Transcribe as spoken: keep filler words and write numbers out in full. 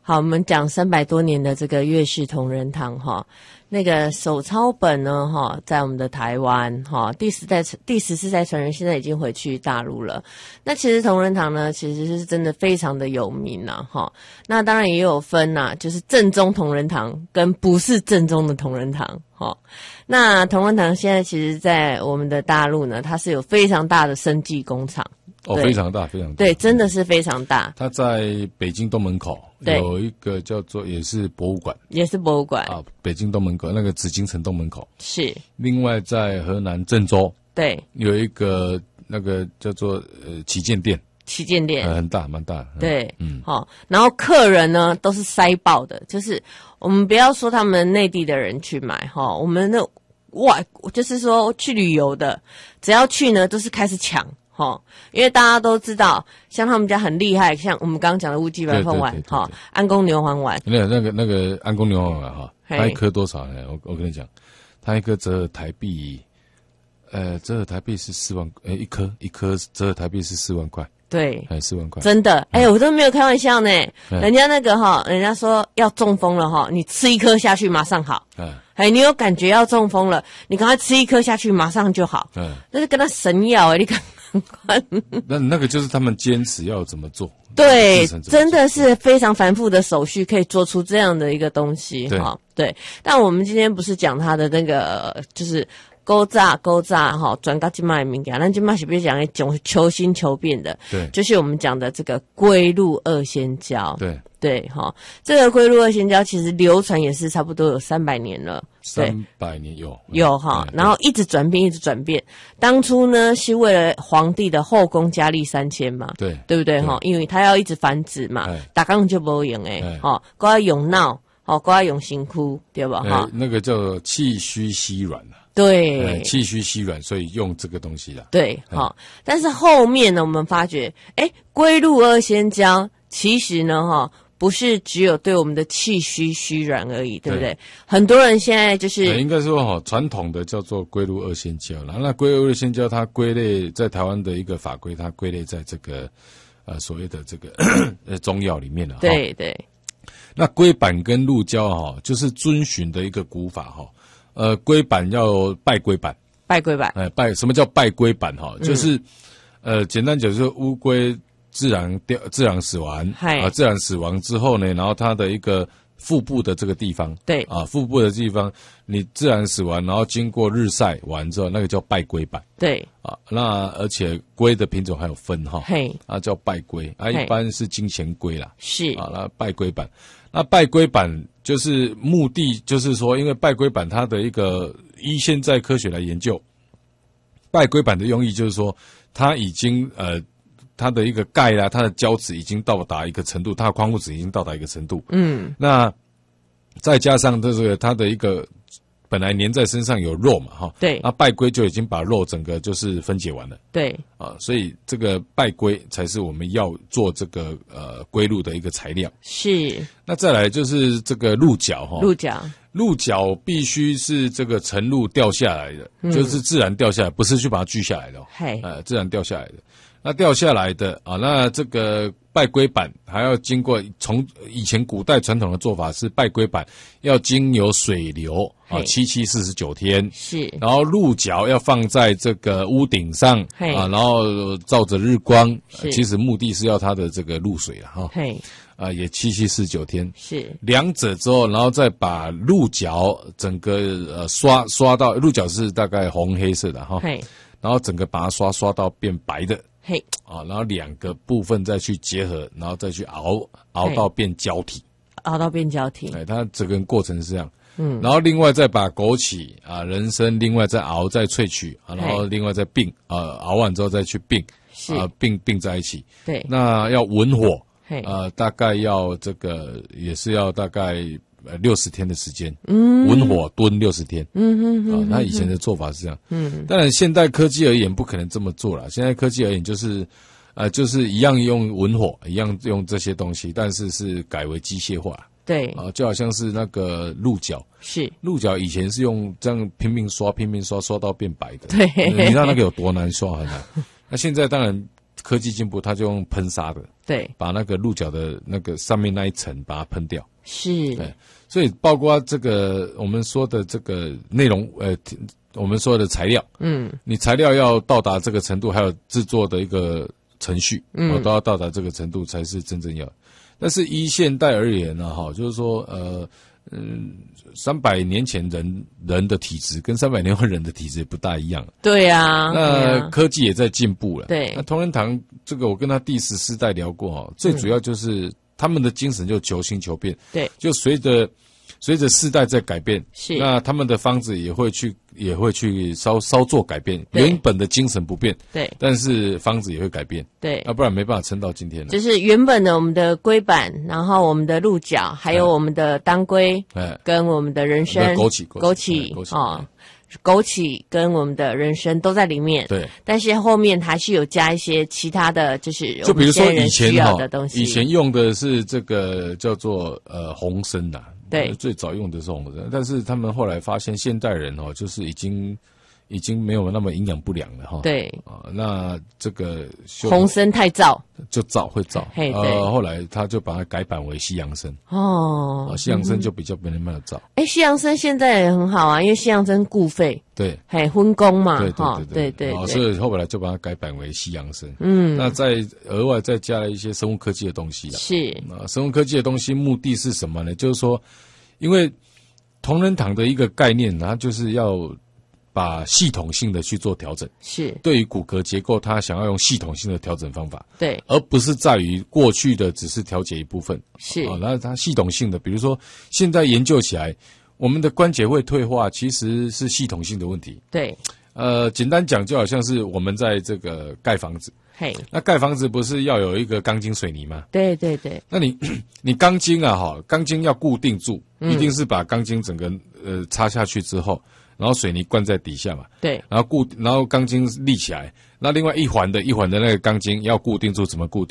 好，我们讲三百多年的这个岳氏同仁堂哈，那个手抄本呢哈，在我们的台湾哈，第十代第十四代传人现在已经回去大陆了。那其实同仁堂呢，其实是真的非常的有名呐哈。那当然也有分呐、啊，就是正宗同仁堂跟不是正宗的同仁堂哈。那同仁堂现在其实在我们的大陆呢，它是有非常大的生技工厂。 哦，非常大，非常大， 对，真的是非常大。 它在北京东门口有一个叫做也是博物馆， 也是博物馆啊，北京东门口那个紫禁城东门口是。 另外在河南郑州， 对， 有一个那个叫做呃旗舰店， 旗舰店、 呃、很大，蛮大。 对，嗯，好、哦，然后客人呢都是塞爆的，就是我们不要说他们内地的人去买哈、哦，我们的外就是说去旅游的，只要去呢都是开始抢。哈，因为大家都知道，像他们家很厉害，像我们刚刚讲的乌鸡白凤丸，哈，安宫牛黄丸， 那那个那个安宫牛黄丸哈，它一颗多少呢？我我跟你讲，它一颗折合台币，呃，折合台币是四万，呃，一颗一颗折合台币是四万块，对，哎，四万块， 真的，哎、欸，我都没有开玩笑呢。嗯、人家那个哈，人家说要中风了哈，你吃一颗下去马上好。嗯，哎，你有感觉要中风了，你赶快吃一颗下去马上就好。嗯，那是跟他神药哎、欸，你看。 那那个就是他们坚持要怎么做， 对，真的是非常繁复的手续，可以做出这样的一个东西哈。对，但我们今天不是讲他的那个，就是勾炸勾炸哈，转到今麦的物件，咱今麦是不是讲一种求新求变的？对，就是我们讲的这个龟鹿二仙胶。对。对哈，这个龟鹿二仙胶其实流传也是差不多有三百年了， 三百年有有哈，然后一直转变，一直转变。当初呢是为了皇帝的后宫佳丽三千嘛，对对不对哈？因为他要一直繁殖嘛，打杠就不赢哎，哈，都要用脑，哦，都要用心哭，对吧？哈， 那个叫气虚稀软啊。 对， 气虚稀软，所以用这个东西啦。 对，好，但是后面呢，我们发觉，哎，龟鹿二仙胶其实呢，哈。不是只有对我们的气虚虚软而已，对不对？对，很多人现在就是、 呃、应该说哈，传统的叫做龟鹿二仙胶啦。那龟鹿二仙胶它归类在台湾的一个法规，它归类在这个呃所谓的这个呃中药里面了。 对对。 那龟板跟鹿胶哈，就是遵循的一个古法哈。呃，龟板要拜龟板， 拜龟板。 哎，拜什么叫拜龟板哈？就是、嗯、呃，简单讲就是乌龟。自然掉，自然死亡，啊，自然死亡之后呢，然后它的一个腹部的这个地方，对，啊，腹部的地方，你自然死亡，然后经过日晒完之后，那个叫拜龟板，对，啊，那而且龟的品种还有分哈，嘿，啊叫拜龟，啊一般是金钱龟啦，是，啊那拜龟板，那拜龟板就是目的就是说，因为拜龟板它的一个依现在科学来研究，拜龟板的用意就是说，它已经呃。它的一个钙啦，它的胶质已经到达一个程度，它的矿物质已经到达一个程度。嗯，那再加上这个它的一个本来粘在身上有肉嘛，哈，对，那拜龟就已经把肉整个就是分解完了。对，啊，所以这个拜龟才是我们要做这个呃龟鹿的一个材料。是，那再来就是这个鹿角哈，鹿角。鹿角必须是这个成鹿掉下来的，嗯、就是自然掉下来，不是去把它锯下来的、哦，呃，自然掉下来的。那掉下来的啊，那这个拜龟板还要经过从以前古代传统的做法是拜龟板要经由水流啊，七七四十九天是，然后鹿角要放在这个屋顶上啊，然后照着日光，其实目的是要它的这个露水啊，哈。啊，也七七四九天是两者之后，然后再把鹿角整个呃刷刷到鹿角是大概红黑色的哈，然后整个把它刷刷到变白的，嘿啊，然后两个部分再去结合，然后再去熬熬到变胶体， 熬到变胶体， 哎，它整个过程是这样，嗯，然后另外再把枸杞啊、人参，另外再熬再萃取啊，然后另外再并啊熬完之后再去并啊并并在一起，对，那要文火。呃，大概要这个也是要大概呃六十天的时间，嗯，文火炖六十天，嗯哼哼，啊，那以前的做法是这样，嗯，当然现代科技而言不可能这么做了，现在科技而言就是，呃，就是一样用文火，一样用这些东西，但是是改为机械化，对，啊，就好像是那个鹿角，是鹿角以前是用这样拼命刷，拼命刷，刷到变白的，对，你知道那个有多难刷很难，那现在当然。科技进步，它就用喷砂的对， 把那个鹿角的那个上面那一层把它喷掉。 是， 对，所以包括这个我们说的这个内容，呃，我们说的材料，嗯，你材料要到达这个程度，还有制作的一个程序，嗯、哦，都要到达这个程度才是真正要。但是依现代而言呢，哈，就是说，呃，嗯，三百年前人人的体质跟三百年后人的体质也不大一样。 对啊， 那科技也在进步了。 对， 那同仁堂这个，我跟他第十世代聊过哈，最主要就是他们的精神就求新求变。 对， 就随着随着世代在改变， 是那他们的方子也会去也会去稍稍做改变，原本的精神不变， 对， 但是方子也会改变， 对， 要不然没办法撑到今天了。 就是原本的我们的龟板，然后我们的鹿角，还有我们的当归，哎，跟我们的人参、 枸杞、 枸杞、枸杞哦。枸杞跟我们的人参都在里面， 对， 但是后面还是有加一些其他的，就是就比如说以前哈， 以前用的是这个叫做呃红参呐， 对， 最早用的是红参，但是他们后来发现现代人哦，就是已经已经没有那么营养不良了哈， 对啊，那这个红参太燥， 就燥会燥，呃，后来他就把它改版为西洋参哦，西洋参就比较没那么燥。 哎，西洋参现在也很好啊，因为西洋参固肺， 对， 嘿，分功嘛， 对对对对对， 所以后来就把它改版为西洋参，嗯，那再额外再加了一些生物科技的东西了， 是啊，生物科技的东西目的是什么呢？就是说，因为同仁堂的一个概念，它就是要把系统性的去做调整， 是对于骨骼结构，它想要用系统性的调整方法， 对， 而不是在于过去的只是调节一部分， 是啊，那它系统性的，比如说现在研究起来，我们的关节会退化，其实是系统性的问题， 对， 呃，简单讲就好像是我们在这个盖房子， 嘿， 那盖房子不是要有一个钢筋水泥吗？ 对对对， 那你你钢筋啊，哈，钢筋要固定住，嗯、一定是把钢筋整个呃插下去之后。然后水泥灌在底下嘛， 对， 然后固，然后钢筋立起来，那另外一环的一环的那个钢筋要固定住，怎么固定？